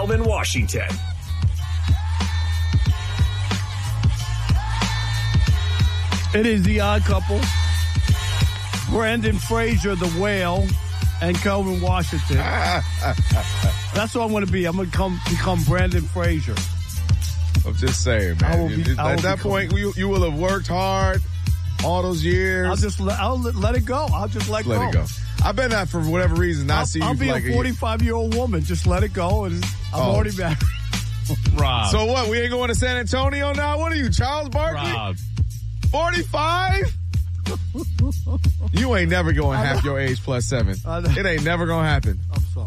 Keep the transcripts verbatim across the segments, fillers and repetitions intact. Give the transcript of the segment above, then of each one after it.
Kelvin Washington. It is the Odd Couple. Brandon Frazier, the whale, and Kelvin Washington. That's what I'm going to be. I'm going to come become Brandon Frazier. I'm just saying, man. Be, At that become, point, you, you will have worked hard all those years. I'll just let, I'll let it go. I'll just let, let go. it go. I've been that for whatever reason. Not I'll, see you I'll be like a forty-five-year-old woman. Just let it go, and I'm oh. already married. Rob. So what? We ain't going to San Antonio now? What are you, Charles Barkley? Rob. forty-five? You ain't never going half your age plus seven. It ain't never going to happen. I'm sorry.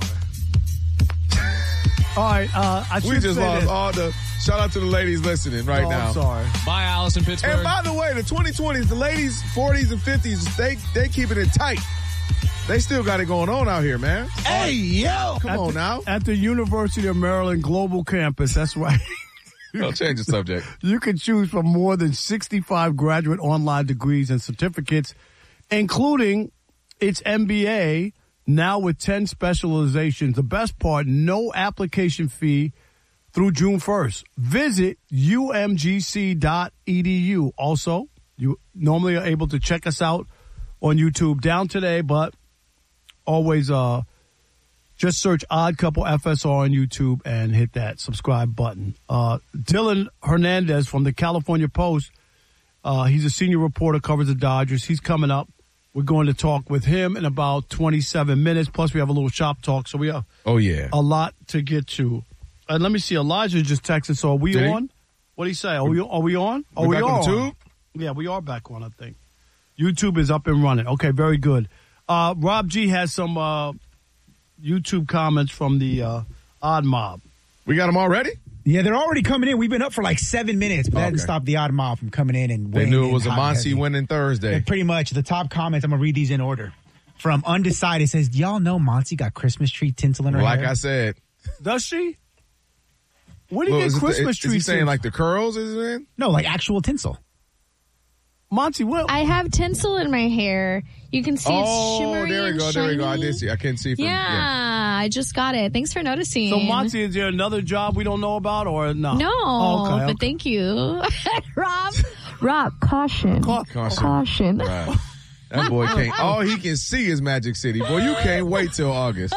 All right. Uh, I we just lost this. all the... Shout out to the ladies listening right oh, now. I'm sorry. Bye, Alice in Pittsburgh. And by the way, the twenty twenties, the ladies, forties and fifties, they they keeping it tight. They still got it going on out here, man. Hey, yo. Come at on the, now. At the University of Maryland Global Campus, that's right. Don't change the subject. You can choose from more than sixty-five graduate online degrees and certificates, including its M B A, now with ten specializations. The best part, no application fee through June first. Visit U M G C dot E D U. Also, you normally are able to check us out on YouTube. Down today, but always uh, just search Odd Couple F S R on YouTube and hit that subscribe button. Uh, Dylan Hernandez from the California Post, uh, he's a senior reporter, covers the Dodgers. He's coming up. We're going to talk with him in about twenty-seven minutes. Plus, we have a little shop talk, so we have oh, yeah. a lot to get to. And let me see. Elijah just texted. So are we Did on? He? What did he say? Are we, are we on? Are we we back on? on YouTube? Yeah, we are back on, I think. YouTube is up and running. Okay, very good. Uh, Rob G has some uh, YouTube comments from the uh, Odd Mob. We got them already? Yeah, they're already coming in. We've been up for like seven minutes, but okay. that didn't stop the Odd Mob from coming in and They weighing knew it was in a hot Monty heavy. winning Thursday. And pretty much the top comments, I'm going to read these in order. From Undecided, says, do y'all know Monty got Christmas tree tinsel in her Like hair? I said. Does she? Where do you Look, get Christmas the, tree Is he saying tinsel? like the curls is it in? No, like actual tinsel. Monty, what? I have tinsel in my hair. You can see it's Oh, shimmery there we and go, there we go. I shiny. did see. I couldn't see from Yeah, yeah. I just got it. Thanks for noticing. So, Monty, is there another job we don't know about or no? No, oh, okay, but okay. thank you. Rob, Rob, caution. Caution. Caution. Right. That boy can't. All he can see is Magic City. Boy, you can't wait till August.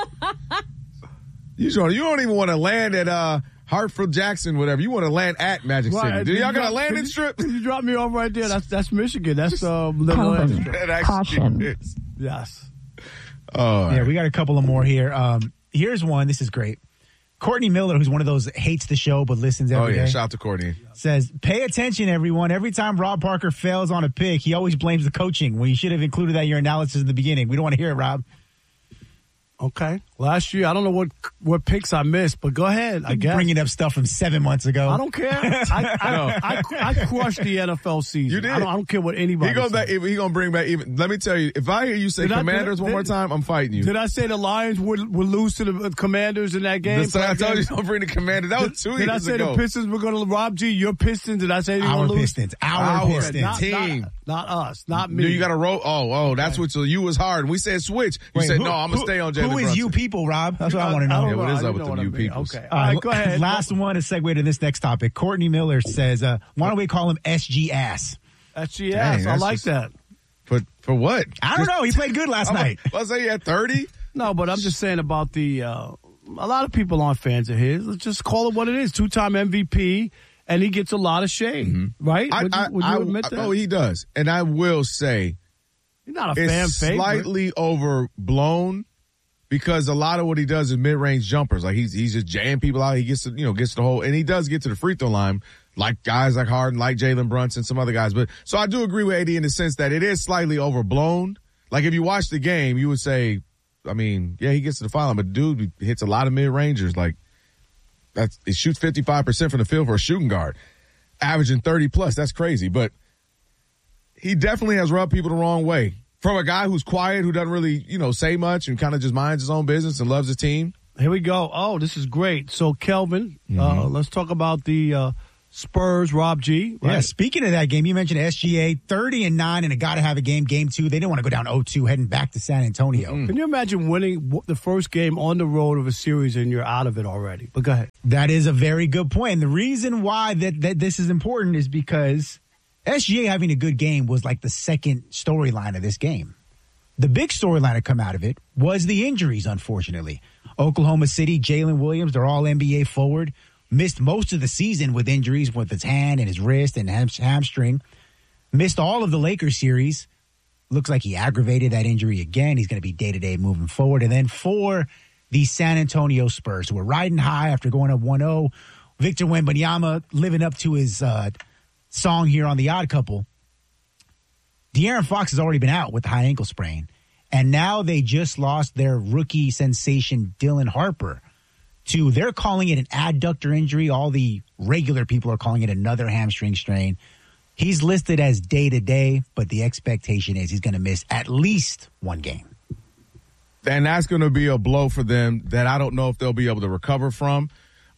You don't, you don't even want to land at uh, Hartford Jackson, whatever. You want to land at Magic Right. City. Do y'all got a drop- landing you- strip? You dropped me off right there. That's that's Michigan. That's um, the landing strip. That actually Caution. is. Yes. Oh, Yeah, we got a couple of more here. Um, here's one. This is great. Courtney Miller, who's one of those hates the show but listens every oh day, yeah. Shout out to Courtney. says, pay attention, everyone. Every time Rob Parker fails on a pick, he always blames the coaching when you should have included that in your analysis in the beginning. We don't want to hear it, Rob. Okay. Last year, I don't know what what picks I missed, but go ahead. I guess. Bringing up stuff from seven months ago. I don't care. I, I, No. I, I, I crushed the N F L season. You did. I don't, I don't care what anybody He goes says. back. He gonna bring back even. Let me tell you. If I hear you say Did I- Commanders did I- one more did- time, I'm fighting you. Did I say the Lions would, would lose to the Commanders in that game? That's why I told you Did, don't bring the Commanders. That was two did I years say ago. the Pistons were going to Rob G? Your Pistons? Did I say they were Our going to lose? Pistons. Our, Our Pistons. Not, team. Not, not us. Not me. No, you got to roll. Oh, oh, that's what. So you was hard. And we said switch. You Wait, said who- no. I'm gonna who- stay on Jalen Who is Brunson. you people, Rob? That's what I, want to I know. don't Yeah, what know. is I up don't with know them what you I mean. peoples? Okay. All All right, right, go ahead. Last one to segue to this next topic. Courtney Miller says, uh, why don't we call him S G Ass? That's G Dang, S. I that's like just- that. For for what? I don't know. He played good last night. I was say you at thirty. No, but I'm just saying about the, uh, a lot of people aren't fans of his. Let's just call it what it is. Two-time M V P, and he gets a lot of shade, Mm-hmm. right? I, Would you, I, would you I, admit I, that? Oh, he does. And I will say He's not a fan it's favorite. slightly overblown because a lot of what he does is mid-range jumpers. Like he's he's just jamming people out. He gets to, you know, gets to the hole, and he does get to the free throw line, like guys like Harden, like Jalen Brunson, some other guys. But so I do agree with A D in the sense that it is slightly overblown. Like if you watch the game, you would say, I mean, yeah, he gets to the foul line, but dude hits a lot of mid-rangers. Like that's it shoots fifty-five percent from the field for a shooting guard, averaging thirty plus. That's crazy, but he definitely has rubbed people the wrong way. From a guy who's quiet, who doesn't really, you know, say much and kind of just minds his own business and loves his team. Here we go. Oh, this is great. So, Kelvin, Mm-hmm. uh, let's talk about the uh, Spurs, Rob G. Right? Yeah, speaking of that game, you mentioned S G A, thirty and nine, and a got to have a game, game two. They didn't want to go down oh two heading back to San Antonio. Can you imagine winning w- the first game on the road of a series and you're out of it already? But go ahead. That is a very good point. And the reason why that, that this is important is because S G A having a good game was like the second storyline of this game. The big storyline to come out of it was the injuries, unfortunately. Oklahoma City, Jalen Williams, they're all N B A forward, missed most of the season with injuries with his hand and his wrist and ham- hamstring. Missed all of the Lakers series. Looks like he aggravated that injury again. He's going to be day-to-day moving forward. And then for the San Antonio Spurs, who were riding high after going up one oh, Victor Wembanyama living up to his uh, song here on The Odd Couple. De'Aaron Fox has already been out with the high ankle sprain. And now they just lost their rookie sensation, Dylan Harper, to, they're calling it an adductor injury. All the regular people are calling it another hamstring strain. He's listed as day-to-day, but the expectation is he's going to miss at least one game. And that's going to be a blow for them that I don't know if they'll be able to recover from.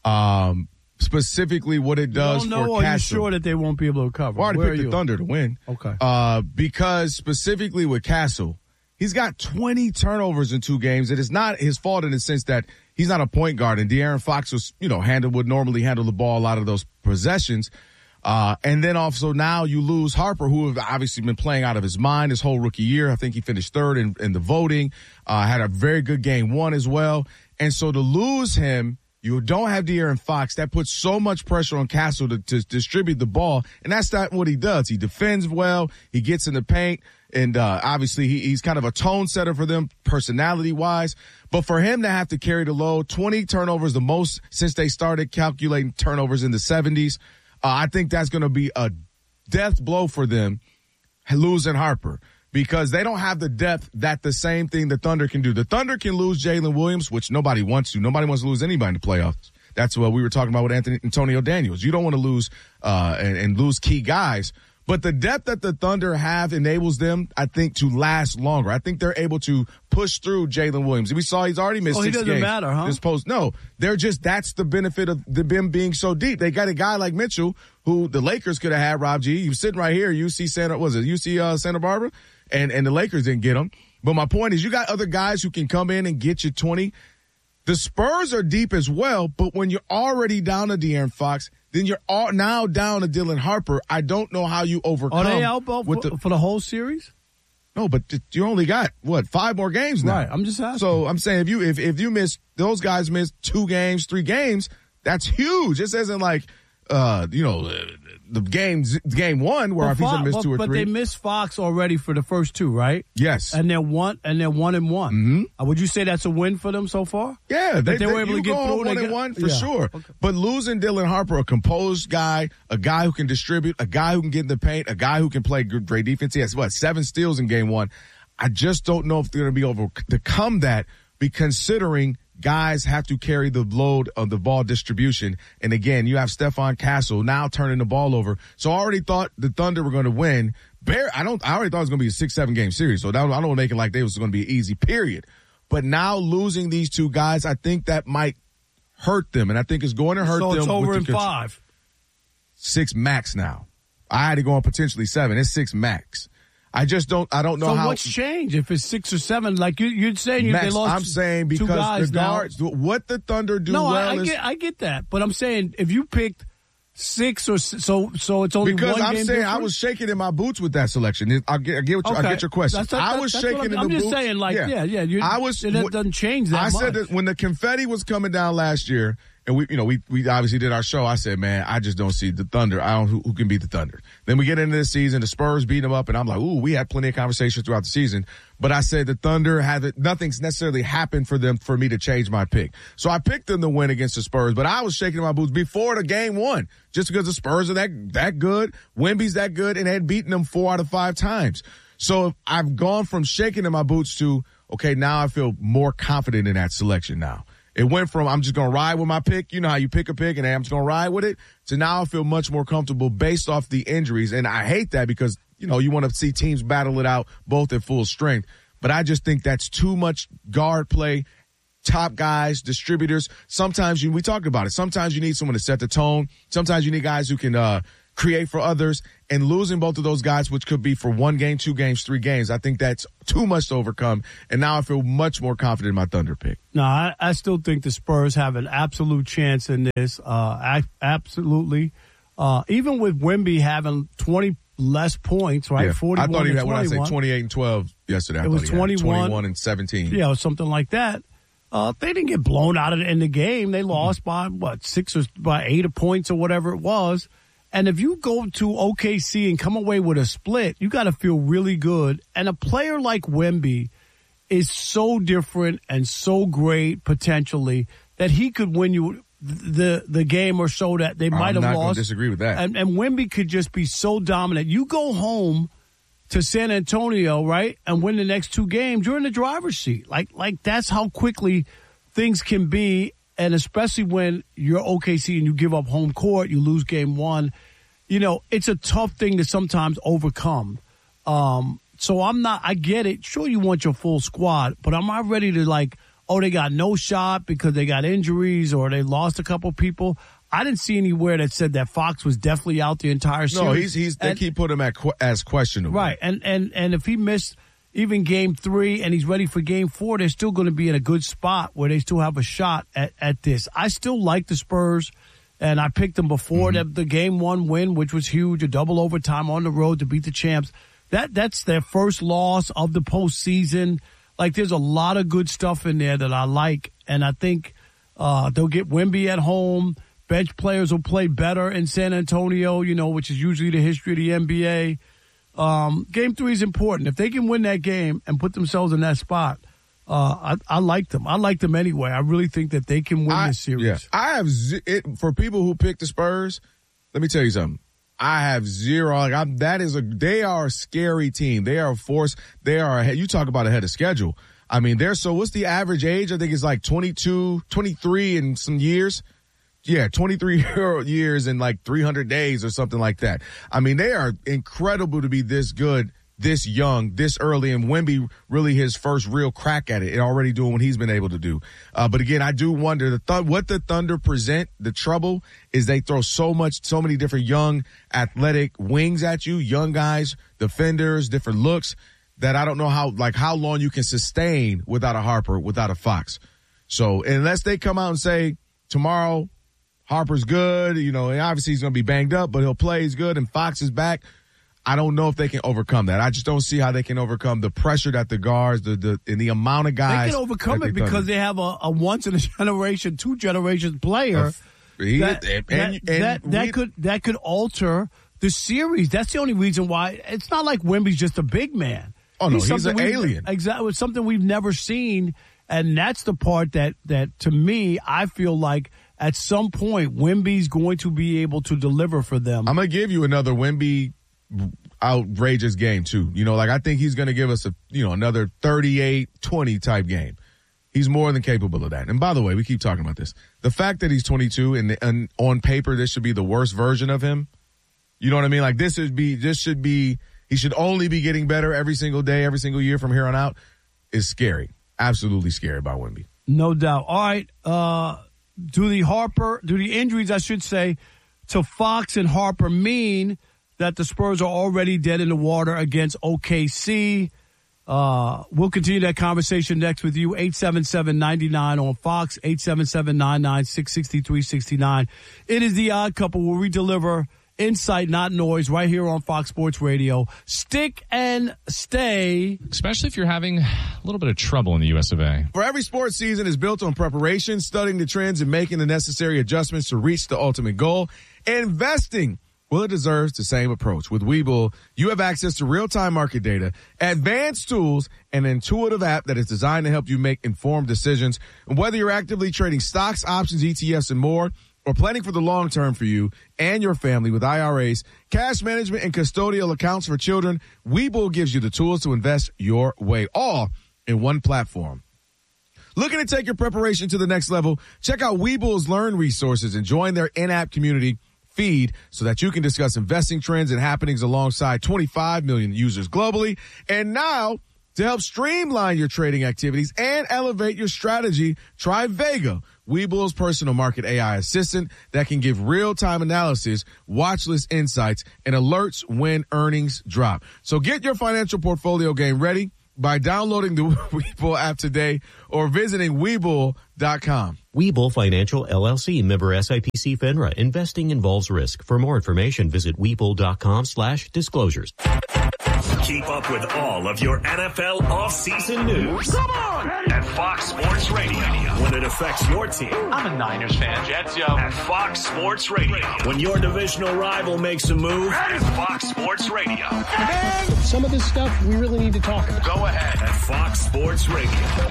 Um, specifically what it does you don't know, for or Castle. Are you sure that they won't be able to recover? Well, I already Where picked are the you? Thunder to win. Okay. Uh, because specifically with Castle, he's got twenty turnovers in two games. It is not his fault in the sense that he's not a point guard, and De'Aaron Fox was, you know, handle would normally handle the ball a lot of those possessions. Uh, and then also now you lose Harper, who have obviously been playing out of his mind his whole rookie year. I think he finished third in, in the voting, uh, had a very good game one as well. And so to lose him, you don't have De'Aaron Fox. That puts so much pressure on Castle to, to distribute the ball. And that's not what he does. He defends well. He gets in the paint. And, uh, obviously he, he's kind of a tone setter for them personality wise. But for him to have to carry the load, twenty turnovers, the most since they started calculating turnovers in the seventies. Uh, I think that's going to be a death blow for them, losing Harper, because they don't have the depth that the same thing the Thunder can do. The Thunder can lose Jalen Williams, which nobody wants to. Nobody wants to lose anybody in the playoffs. That's what we were talking about with Anthony Antonio Daniels. You don't want to lose uh, and, and lose key guys. But the depth that the Thunder have enables them, I think, to last longer. I think they're able to push through Jalen Williams. We saw he's already missed Oh, six he doesn't games. matter, huh? This post, no, they're just, that's the benefit of the them being so deep. They got a guy like Mitchell, who the Lakers could have had, Rob G. He was sitting right here, U C Santa, was it U C uh, Santa Barbara? And, and the Lakers didn't get him. But my point is, you got other guys who can come in and get you twenty. The Spurs are deep as well, but when you're already down to De'Aaron Fox, then you're all now down to Dylan Harper. I don't know how you overcome. Are they out for, with the, for the whole series? No, but you only got what five more games now. Right. I'm just asking. So I'm saying if you if if you miss those guys miss two games, three games, that's huge. This isn't like uh you know the games game one where Well, if he's gonna miss Fo- two or but three. they missed Fox already for the first two, right? Yes. And they're one and they're one and one. Mm-hmm. Uh, would you say that's a win for them so far? Yeah, they, they were able you to get go through, on they one and got- one for yeah. sure. Okay. But losing Dylan Harper, a composed guy, a guy who can distribute, a guy who can get in the paint, a guy who can play good, great defense. He has what seven steals in game one. I just don't know if they're going to be able to come that, be considering guys have to carry the load of the ball distribution. And again, you have Stephon Castle now turning the ball over. So I already thought the Thunder were going to win. Bear, I don't, I already thought it was going to be a six, seven game series. So that, I don't make it like they was going to be an easy period. But now losing these two guys, I think that might hurt them. And I think it's going to hurt so them. it's over with in the con- five. Six max now. I had to go on potentially seven. It's six max. I just don't, I don't know So how. what's changed if it's six or seven? Like you, you're saying you, Max, they lost I'm saying two because guys the guards, now. what the Thunder do No, well I, I is. get, I get that, but I'm saying if you picked six or s- so, so it's only Because one I'm game saying I difference? was shaking in my boots with that selection. I get, I get, what you, I Okay. get your question. That's- that's- I was that's what shaking I'm- in I'm the just boots. saying, like, yeah, yeah, you- I was. it doesn't change that I said much. that when the confetti was coming down last year, and we, you know, we we obviously did our show. I said, man, I just don't see the Thunder. I don't who, who can beat the Thunder. Then we get into the season, the Spurs beat them up, and I'm like, ooh, we had plenty of conversations throughout the season. But I said the Thunder haven't. Nothing's necessarily happened for them for me to change my pick. So I picked them to win against the Spurs, but I was shaking my boots before the game one, just because the Spurs are that that good, Wemby's that good, and had beaten them four out of five times. So I've gone from shaking in my boots to, okay, now I feel more confident in that selection now. It went from I'm just going to ride with my pick. You know how you pick a pick and I'm just going to ride with it. To now I feel much more comfortable based off the injuries. And I hate that because, you know, you want to see teams battle it out both at full strength. But I just think that's too much guard play top guys, distributors. Sometimes you, we talked about it. Sometimes you need someone to set the tone. Sometimes you need guys who can uh, create for others. And losing both of those guys, which could be for one game, two games, three games, I think that's too much to overcome. And now I feel much more confident in my Thunder pick. No, I, I still think the Spurs have an absolute chance in this. Uh, absolutely. Uh, even with Wemby having twenty less points, right? Yeah. forty-one I thought he and had, when I say twenty-one. twenty-eight and twelve yesterday, I It was thought he had twenty-one. twenty-one and seventeen. Yeah, or something like that. Uh, they didn't get blown out of it in the game. They lost by, what, six or by eight points or whatever it was. And if you go to O K C and come away with a split, you got to feel really good. And a player like Wemby is so different and so great potentially that he could win you the the game or so that they might I'm have not lost. gonna disagree with that. And, and Wemby could just be so dominant. You go home to San Antonio, right, and win the next two games, you're in the driver's seat. Like, like that's how quickly things can be, and especially when you're O K C and you give up home court, you lose game one. You know, it's a tough thing to sometimes overcome. Um, so I'm not, I get it. Sure, you want your full squad, but am I ready to like, oh, they got no shot because they got injuries or they lost a couple people? I didn't see anywhere that said that Fox was definitely out the entire series. No, he's he's. They and, keep putting him at as questionable. Right, and and and if he missed even game three and he's ready for game four, they're still going to be in a good spot where they still have a shot at, at this. I still like the Spurs, and I picked them before mm-hmm. the, the game one win, which was huge, a double overtime on the road to beat the champs. That that's their first loss of the postseason. Like, there's a lot of good stuff in there that I like, and I think uh, they'll get Wemby at home. Bench players will play better in San Antonio, you know, which is usually the history of the N B A. Um, game three is important. If they can win that game and put themselves in that spot, uh, I, I like them. I like them anyway. I really think that they can win I, this series. Yeah. I have z- it, for people who pick the Spurs. Let me tell you something. I have zero. Like I'm, that is a. They are a scary team. They are a force. They are ahead. You talk about ahead of schedule. I mean, they're so. What's the average age? I think it's like twenty-two, twenty-three in some years. Yeah, twenty-three years and like three hundred days or something like that. I mean, they are incredible to be this good, this young, this early, and Wemby really his first real crack at it and already doing what he's been able to do. Uh, but again, I do wonder the th- what the Thunder present. The trouble is they throw so much, so many different young athletic wings at you, young guys, defenders, different looks that I don't know how, like how long you can sustain without a Harper, without a Fox. So unless they come out and say tomorrow, Harper's good, you know, and obviously he's going to be banged up, but he'll play, he's good, and Fox is back. I don't know if they can overcome that. I just don't see how they can overcome the pressure that the guards, the the and the amount of guys. They can overcome it because they have a, a once-in-a-generation, two generations player uh, he, that, and, that, and, that, and that we, could that could alter the series. That's the only reason why. It's not like Wemby's just a big man. Oh, no, he's, he's an alien. Exactly, it's something we've never seen, and that's the part that, that, to me, I feel like at some point, Wemby's going to be able to deliver for them. I'm going to give you another Wemby outrageous game, too. You know, like I think he's going to give us, a you know, another thirty-eight twenty type game. He's more than capable of that. And by the way, we keep talking about this. The fact that he's twenty-two and, and on paper this should be the worst version of him, you know what I mean? Like this should be, this should be, he should only be getting better every single day, every single year from here on out, is scary. Absolutely scary about Wemby. No doubt. All right, uh... Do the Harper, do the injuries, I should say, to Fox and Harper mean that the Spurs are already dead in the water against O K C? Uh, we'll continue that conversation next with you. eight seven seven, nine nine on Fox, eight seven seven, nine nine, six six three, six nine. It is The Odd Couple where we deliver insight, not noise, right here on Fox Sports Radio. Stick and stay. Especially if you're having a little bit of trouble in the U S of A. For every sports season is built on preparation, studying the trends, and making the necessary adjustments to reach the ultimate goal. Investing, well, it deserves the same approach. With Webull, you have access to real-time market data, advanced tools, and an intuitive app that is designed to help you make informed decisions. And whether you're actively trading stocks, options, E T Fs, and more, or planning for the long term for you and your family with I R As, cash management, and custodial accounts for children, Webull gives you the tools to invest your way, all in one platform. Looking to take your preparation to the next level? Check out Webull's Learn resources and join their in-app community feed so that you can discuss investing trends and happenings alongside twenty-five million users globally. And now, To help streamline your trading activities and elevate your strategy, try Vega, Webull's personal market A I assistant that can give real-time analysis, watch list insights, and alerts when earnings drop. So get your financial portfolio game ready by downloading the Webull app today or visiting Webull dot com. Webull Financial, L L C, member S I P C FINRA. Investing involves risk. For more information, visit Webull dot com slash disclosures. Keep up with all of your N F L offseason news. Come on! At Fox Sports Radio. When it affects your team. I'm a Niners fan, Jets, yo. At Fox Sports Radio. When your divisional rival makes a move. At Fox Sports Radio. Some of this stuff we really need to talk about. Go ahead. At Fox Sports Radio.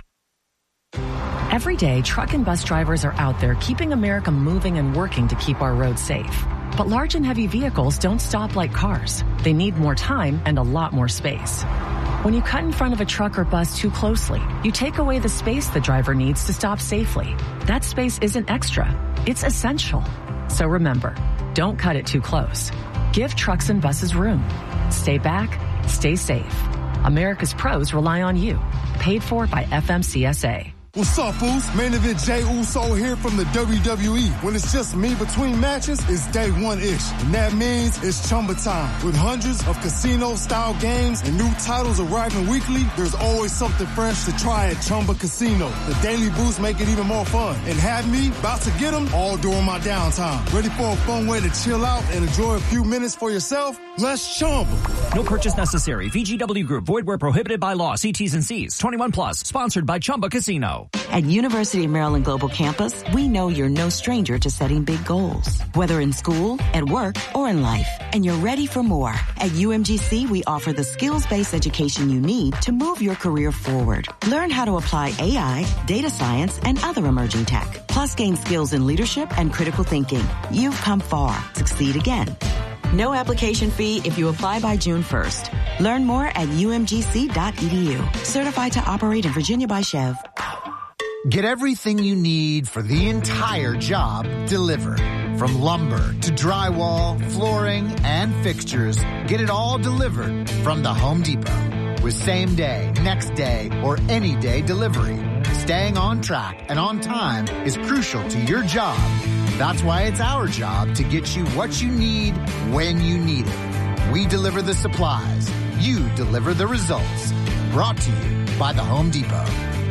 Every day, truck and bus drivers are out there keeping America moving and working to keep our roads safe. But large and heavy vehicles don't stop like cars. They need more time and a lot more space. When you cut in front of a truck or bus too closely, you take away the space the driver needs to stop safely. That space isn't extra. It's essential. So remember, don't cut it too close. Give trucks and buses room. Stay back. Stay safe. America's pros rely on you. Paid for by F M C S A. What's up, fools? Main Event Jay Uso here from the W W E. When it's just me between matches, it's day one-ish. And that means it's Chumba time. With hundreds of casino-style games and new titles arriving weekly, there's always something fresh to try at Chumba Casino. The daily boosts make it even more fun. And have me about to get them all during my downtime. Ready for a fun way to chill out and enjoy a few minutes for yourself? Let's Chumba. No purchase necessary. V G W Group. Void where prohibited by law. See T's and C's. twenty-one plus. Sponsored by Chumba Casino. At University of Maryland Global Campus, we know you're no stranger to setting big goals, whether in school, at work, or in life, and you're ready for more. At U M G C, we offer the skills-based education you need to move your career forward. Learn how to apply A I, data science, and other emerging tech, plus gain skills in leadership and critical thinking. You've come far. Succeed again. No application fee if you apply by June first. Learn more at U M G C dot E D U. Certified to operate in Virginia by Chev. Get everything you need for the entire job delivered. From lumber to drywall, flooring, and fixtures, get it all delivered from the Home Depot. With same day, next day, or any day delivery. Staying on track and on time is crucial to your job. That's why it's our job to get you what you need when you need it. We deliver the supplies. You deliver the results. Brought to you by the Home Depot.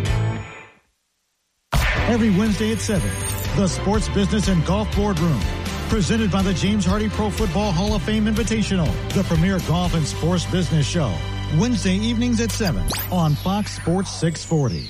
Every Wednesday at seven, the Sports Business and Golf Boardroom. Presented by the James Hardy Pro Football Hall of Fame Invitational, the premier golf and sports business show. Wednesday evenings at seven on Fox Sports six forty.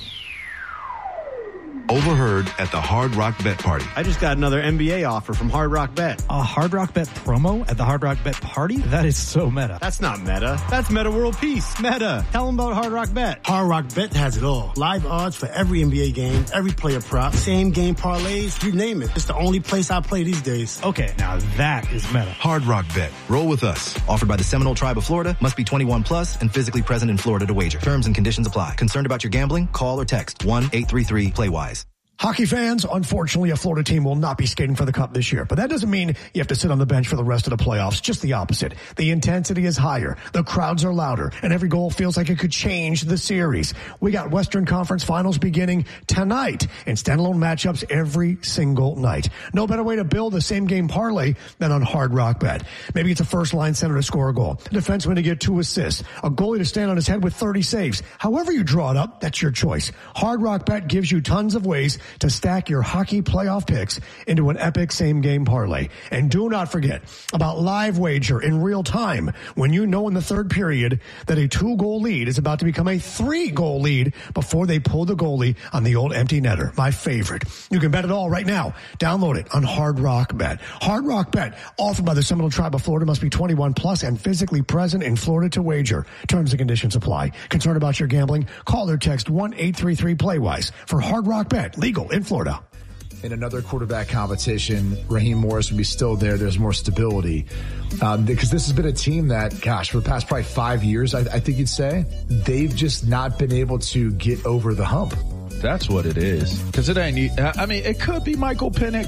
Overheard at the Hard Rock Bet Party. I just got another N B A offer from Hard Rock Bet. A Hard Rock Bet promo at the Hard Rock Bet Party? That is so meta. That's not meta. That's Meta World Peace. Meta. Tell them about Hard Rock Bet. Hard Rock Bet has it all. Live odds for every N B A game, every player prop, same game parlays, you name it. It's the only place I play these days. Okay, now that is meta. Hard Rock Bet. Roll with us. Offered by the Seminole Tribe of Florida. Must be twenty-one plus and physically present in Florida to wager. Terms and conditions apply. Concerned about your gambling? Call or text one eight three three play wise. Hockey fans, unfortunately, a Florida team will not be skating for the Cup this year. But that doesn't mean you have to sit on the bench for the rest of the playoffs. Just the opposite. The intensity is higher. The crowds are louder. And every goal feels like it could change the series. We got Western Conference Finals beginning tonight and standalone matchups every single night. No better way to build a same-game parlay than on Hard Rock Bet. Maybe it's a first-line center to score a goal, a defenseman to get two assists, a goalie to stand on his head with thirty saves. However you draw it up, that's your choice. Hard Rock Bet gives you tons of ways to stack your hockey playoff picks into an epic same-game parlay. And do not forget about live wager in real time when you know in the third period that a two-goal lead is about to become a three-goal lead before they pull the goalie on the old empty netter. My favorite. You can bet it all right now. Download it on Hard Rock Bet. Hard Rock Bet, offered by the Seminole Tribe of Florida, must be twenty-one plus and physically present in Florida to wager. Terms and conditions apply. Concerned about your gambling? Call or text one eight three three play wise for Hard Rock Bet. Legal in Florida. In another quarterback competition, Raheem Morris would be still there. There's more stability. Um, because this has been a team that, gosh, for the past probably five years, I, I think you'd say, they've just not been able to get over the hump. That's what it is. Because it ain't, I mean, it could be Michael Penix.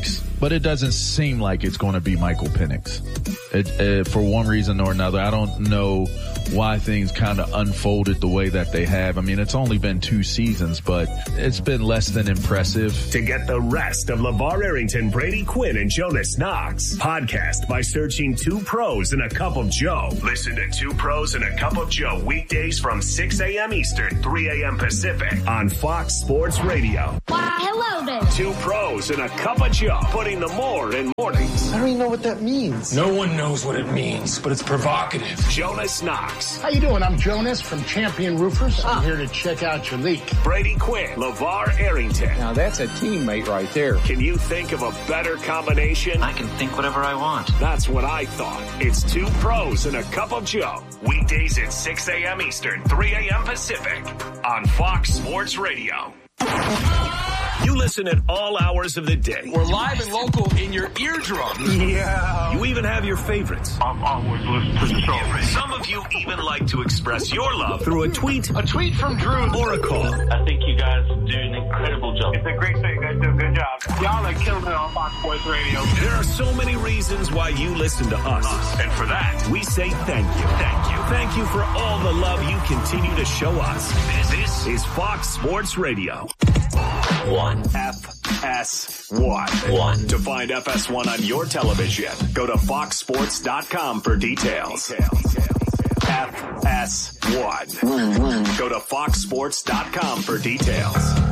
but it doesn't seem like it's going to be Michael Penix. It, it, for one reason or another, I don't know why things kind of unfolded the way that they have. I mean, it's only been two seasons, but it's been less than impressive. To get the rest of LeVar Arrington, Brady Quinn, and Jonas Knox, podcast by searching Two Pros and a Cup of Joe. Listen to Two Pros and a Cup of Joe weekdays from six a.m. Eastern, three a.m. Pacific on Fox Sports Radio. Wow, hello there. Two Pros and a Cup of Joe, putting the more in mornings. I don't even know what that means. No one knows what it means, but it's provocative. Jonas Knox. How you doing? I'm Jonas from Champion Roofers. Ah. I'm here to check out your leak. Brady Quinn, LeVar Arrington. Now that's a teammate right there. Can you think of a better combination? I can think whatever I want. That's what I thought. It's Two Pros and a Cup of Joe. Weekdays at six a.m. Eastern, three a.m. Pacific on Fox Sports Radio. You listen at all hours of the day. We're live and local in your eardrum. Yeah. You even have your favorites. I've always listened to the show. Some of you even like to express your love through a tweet, a tweet from Drew, or a call. I think you guys do an incredible job. It's a great show. You guys do a good job. Y'all are killing it on Fox Sports Radio. There are so many reasons why you listen to us. And for that, we say thank you. Thank you. Thank you for all the love you continue to show us. This is Fox Sports Radio. One. F S one. One. To find F S one on your television, go to fox sports dot com for details. F S one. One. One. Go to fox sports dot com for details.